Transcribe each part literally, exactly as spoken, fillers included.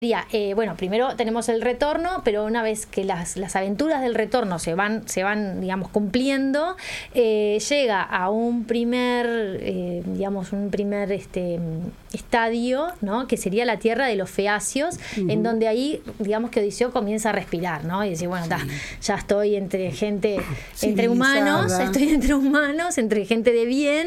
Eh, bueno, primero tenemos el retorno, pero una vez que las, las aventuras del retorno se van, se van digamos, cumpliendo, eh, llega a un primer, eh, digamos, un primer este, estadio, ¿no? Que sería la tierra de los feacios, uh-huh. en donde ahí, digamos, que Odiseo comienza a respirar, ¿no? Y decir, bueno, ta, ya estoy entre gente, entre humanos, estoy entre humanos, entre gente de bien.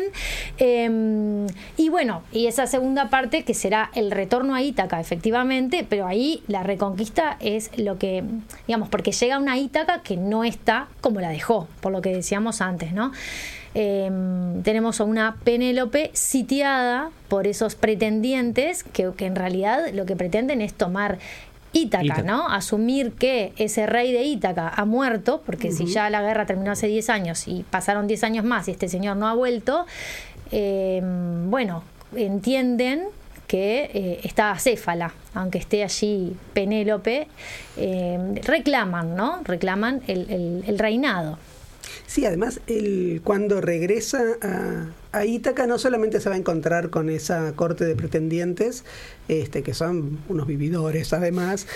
Eh, y bueno, y esa segunda parte que será el retorno a Ítaca, efectivamente, pero ahí la reconquista es lo que, digamos, porque llega una Ítaca que no está como la dejó, por lo que decíamos antes, ¿no? Eh, tenemos a una Penélope sitiada por esos pretendientes que, que en realidad lo que pretenden es tomar Ítaca, Ítaca, ¿no? Asumir que ese rey de Ítaca ha muerto, porque uh-huh. si ya la guerra terminó hace diez años y pasaron diez años más y este señor no ha vuelto, eh, bueno, entienden que eh, está acéfala, aunque esté allí Penélope, eh, reclaman, ¿no? Reclaman el, el, el reinado. Sí, además, él, cuando regresa a, a Ítaca, no solamente se va a encontrar con esa corte de pretendientes, este, que son unos vividores, además,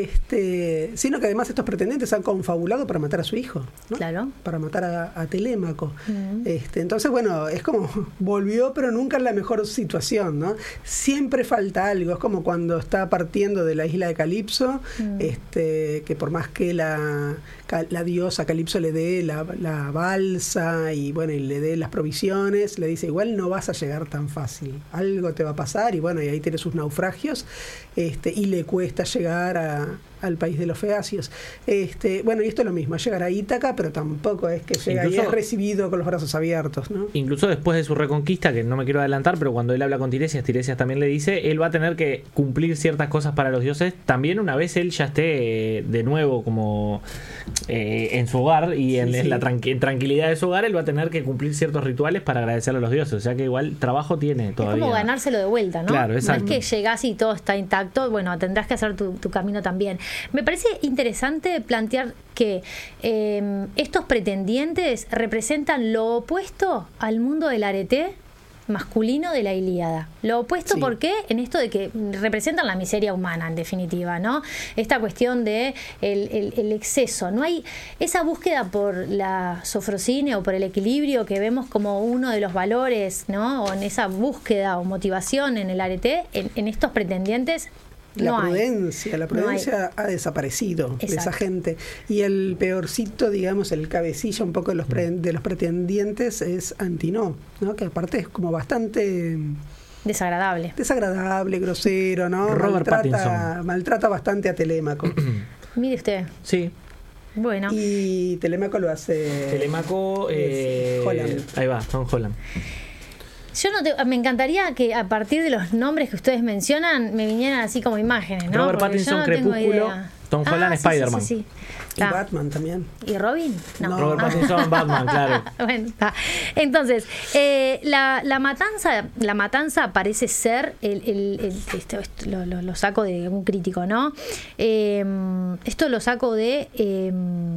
este, sino que además estos pretendientes han confabulado para matar a su hijo, ¿no? Claro. Para matar a, a Telémaco. Uh-huh. Este, entonces, bueno, es como volvió, pero nunca en la mejor situación, ¿no? Siempre falta algo. Es como cuando está partiendo de la isla de Calipso, uh-huh. este, que por más que la, la diosa Calipso le dé la, la balsa y bueno, y le dé las provisiones, le dice, igual no vas a llegar tan fácil, algo te va a pasar, y bueno, y ahí tiene sus naufragios, este, y le cuesta llegar a, al país de los feacios. Este, bueno, y esto es lo mismo, llegar a Ítaca, pero tampoco es que llega incluso, y es recibido con los brazos abiertos, ¿no? Incluso después de su reconquista, que no me quiero adelantar, pero cuando él habla con Tiresias, Tiresias también le dice, él va a tener que cumplir ciertas cosas para los dioses, también una vez él ya esté eh, de nuevo como eh, en su hogar y en, sí, sí. la tranqu- tranquilidad de su hogar, él va a tener que cumplir ciertos rituales para agradecerle a los dioses, o sea que igual trabajo tiene todavía. Es como ganárselo de vuelta, ¿no? Claro, exacto. No es que llegás y todo está intacto, bueno, tendrás que hacer tu, tu camino también. Me parece interesante plantear que eh, estos pretendientes representan lo opuesto al mundo del arete masculino de la Ilíada. Lo opuesto, sí. ¿Por qué? En esto de que representan la miseria humana, en definitiva, ¿no? Esta cuestión de el, el, el exceso. No hay esa búsqueda por la sofrosine o por el equilibrio que vemos como uno de los valores, ¿no? O en esa búsqueda o motivación en el arete, en, en estos pretendientes. La no prudencia, hay. la prudencia no ha desaparecido. Exacto. De esa gente. Y el peorcito, digamos, el cabecilla un poco de los, pre, de los pretendientes es Antinoo, ¿no? Que aparte es como bastante desagradable. Desagradable, grosero, ¿no? Robert maltrata, Pattinson. Maltrata bastante a Telémaco. Mire usted. Sí. Bueno. Y Telémaco lo hace. Telémaco, eh, Holland. Ahí va, Tom Holland. Yo no te, me encantaría que a partir de los nombres que ustedes mencionan me vinieran así como imágenes, ¿no? Robert Porque Pattinson, no Crepúsculo, Tom Holland, ah, sí, Spider-Man. Sí, sí, sí. Y ah. Batman también. ¿Y Robin? No. no. Robert Pattinson, Batman, claro. Bueno, ah. Entonces, eh, la, la matanza la matanza parece ser, el, el, el, esto, esto lo, lo, lo saco de un crítico, ¿no? Eh, esto lo saco de... Eh,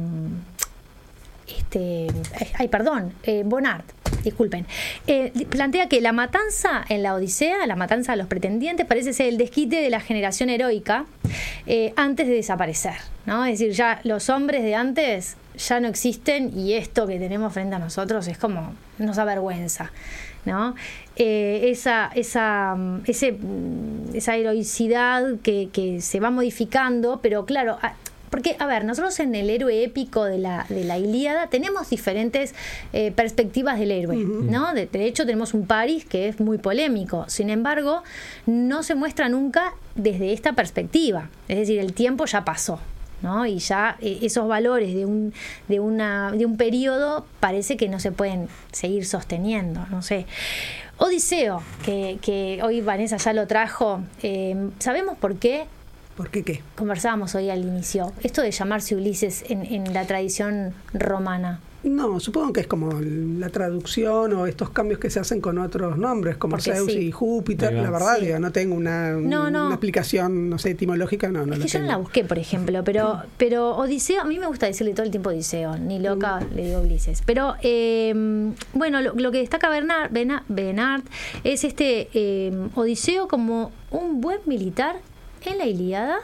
este ay, perdón, eh, Bonnard. Disculpen, eh, plantea que la matanza en la Odisea, la matanza de los pretendientes, parece ser el desquite de la generación heroica eh, antes de desaparecer, ¿no? Es decir, ya los hombres de antes ya no existen y esto que tenemos frente a nosotros es como nos avergüenza, ¿no? Eh, esa, esa, ese, esa heroicidad que, que se va modificando, pero claro... A, Porque, a ver, nosotros en el héroe épico de la, de la Ilíada tenemos diferentes eh, perspectivas del héroe, uh-huh. ¿no? De, de hecho, tenemos un Paris que es muy polémico. Sin embargo, no se muestra nunca desde esta perspectiva. Es decir, el tiempo ya pasó, ¿no? Y ya eh, esos valores de un, de, una, de un periodo parece que no se pueden seguir sosteniendo, no sé. Odiseo, que, que hoy Vanessa ya lo trajo, eh, ¿sabemos por qué? ¿Por qué qué? Conversábamos hoy al inicio. Esto de llamarse Ulises en, en la tradición romana. No, supongo que es como la traducción o estos cambios que se hacen con otros nombres, como Porque Zeus sí. y Júpiter. La verdad, sí. digo, no tengo una, no, no. una explicación, no sé, etimológica. No, no es lo que yo tengo. no la busqué, por ejemplo, pero, pero Odiseo, a mí me gusta decirle todo el tiempo Odiseo, ni loca mm. le digo Ulises. Pero, eh, bueno, lo, lo que destaca Bernard, Bernard es este eh, Odiseo como un buen militar en la Ilíada